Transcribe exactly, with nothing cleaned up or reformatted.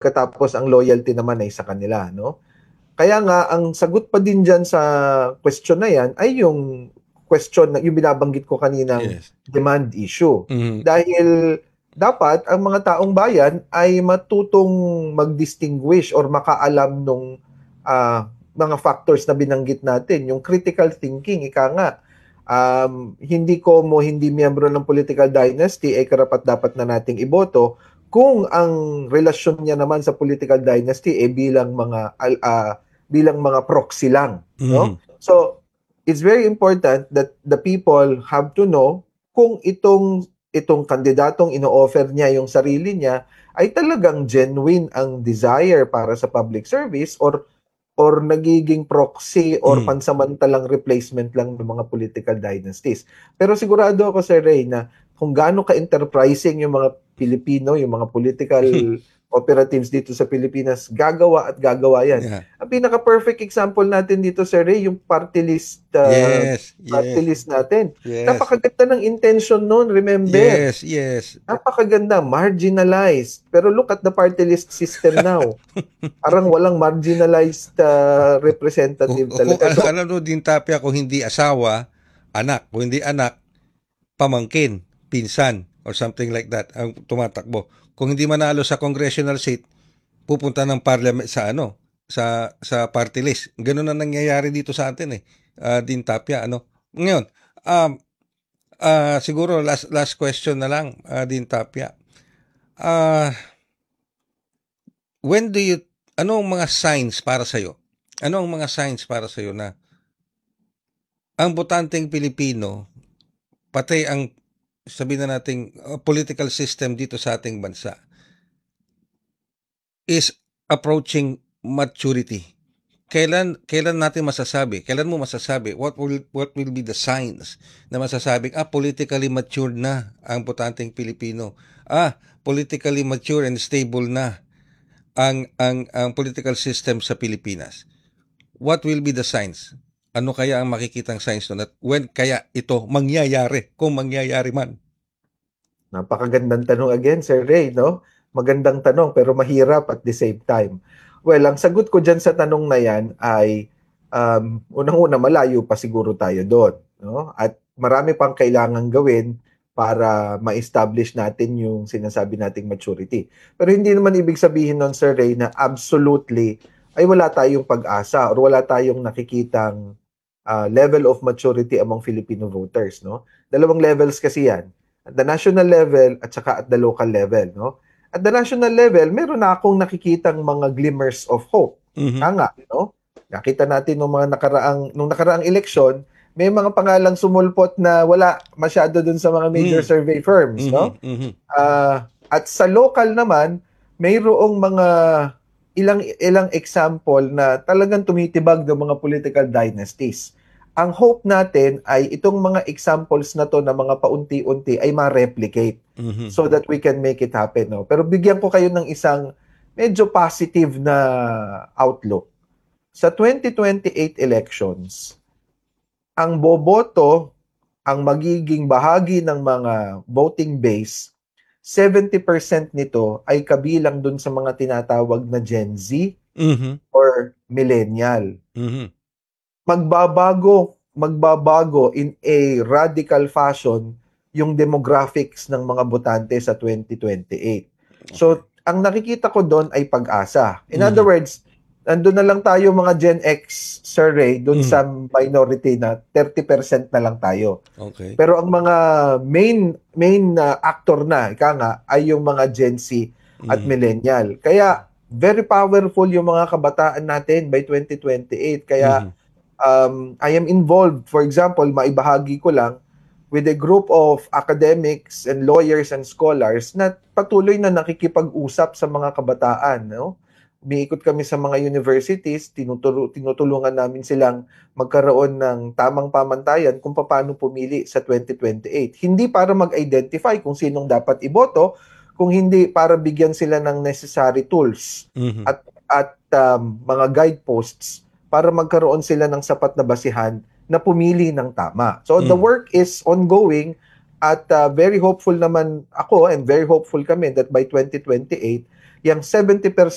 pagkatapos ang loyalty naman ay sa kanila, no? Kaya nga, ang sagot pa din dyan sa question na yan ay yung question na yung binabanggit ko kaninang Yes. demand issue. Mhm. Dahil dapat ang mga taong bayan ay matutong mag-distinguish or makaalam nung ah, mga factors na binanggit natin. Yung critical thinking, ika nga, um, hindi ko mo hindi miyembro ng political dynasty ay karapat-dapat na nating iboto kung ang relasyon niya naman sa political dynasty ay bilang mga al- ah, bilang mga proxy lang, no? Mhm. So it's very important that the people have to know kung itong itong kandidatong ino-offer niya yung sarili niya ay talagang genuine ang desire para sa public service or or nagiging proxy or Mm. pansamantalang replacement lang ng mga political dynasties. Pero sigurado ako, Sir Ray, na kung gaano ka-enterprising yung mga Pilipino, yung mga political operatives dito sa Pilipinas, gagawa at gagawa yan. Yeah. Ang pinaka-perfect example natin dito, Sir Ray, yung party list, uh, Yes, party yes, list natin. yes, Napakaganda ng intention noon, remember? yes, yes. Napakaganda, marginalized. Pero look at the party list system now. Parang walang marginalized uh, representative Kung, kung talaga. So, ano, ano din Tapia, kung hindi asawa, anak. Kung hindi anak, pamangkin, pinsan, or something like that ang tumatakbo. Kung hindi manalo sa congressional seat, pupunta ng parliament sa ano, sa sa party list. Ganun na nangyayari dito sa atin eh. Ah, din Tapia, ano. Ngayon, um ah siguro last last question na lang, ah, din Tapia. Ah, when do you ano ang mga signs para sa iyo? Ano ang mga signs para sa iyo na ang botanteng Pilipino, pati ang sabihin na nating uh, political system dito sa ating bansa is approaching maturity? Kailan kailan natin masasabi? Kailan mo masasabi what will what will be the signs na masasabing ah politically mature na ang botanteng Pilipino? Ah, politically mature and stable na ang ang ang political system sa Pilipinas. What will be the signs? Ano kaya ang makikitang signs doon at when kaya ito mangyayari kung mangyayari man? napakagandang tanong again, Sir Ray, no? Magandang tanong pero mahirap at the same time. Well, ang sagot ko dyan sa tanong na yan ay um, unang-una malayo pa siguro tayo doon, no? At marami pang kailangan gawin para ma-establish natin yung sinasabi nating maturity. Pero hindi naman ibig sabihin nun, Sir Ray, na absolutely ay wala tayong pag-asa or wala tayong nakikitang uh, level of maturity among Filipino voters, no? Dalawang levels kasi yan. At the national level at saka at the local level, no? At the national level, meron na akong nakikitang mga glimmers of hope. Mhm. Nga, no? Nakita natin nung mga nakaraang nung nakaraang eleksyon, may mga pangalang sumulpot na wala masyado dun sa mga major Mm. survey firms, Mhm. no? Mhm. Uh, at sa local naman, mayroong mga ilang ilang example na talagang tumitibag ng mga political dynasties. Ang hope natin ay itong mga examples na to na mga paunti-unti ay ma-replicate Mhm. so that we can make it happen, no? Pero bigyan ko kayo ng isang medyo positive na outlook. Sa twenty twenty-eight elections, ang boboto, ang magiging bahagi ng mga voting base, seventy percent nito ay kabilang dun sa mga tinatawag na Gen Z Mhm. or millennial. Mhm. Magbabago, magbabago in a radical fashion yung demographics ng mga botante sa twenty twenty-eight. So, ang nakikita ko doon ay pag-asa. In Mhm. other words, nandun na lang tayo mga Gen X survey doon Mhm. sa minority na thirty percent na lang tayo. Okay. Pero ang mga main main uh, actor na, ika nga, ay yung mga Gen Z at Mhm. millennial. Kaya, very powerful yung mga kabataan natin by twenty twenty-eight. Kaya, Mhm. um, I am involved, for example, maibahagi ko lang, with a group of academics and lawyers and scholars na patuloy na nakikipag-usap sa mga kabataan, no? Umiikot kami sa mga universities, tinuturo, tinutulungan namin silang magkaroon ng tamang pamantayan kung paano pumili sa twenty twenty-eight. Hindi para mag-identify kung sinong dapat iboto, kung hindi para bigyan sila ng necessary tools Mhm. at at um, mga guideposts para magkaroon sila ng sapat na basihan na pumili ng tama. So the Mm. work is ongoing at uh, very hopeful naman ako and very hopeful kami that by twenty twenty-eight, yung seventy percent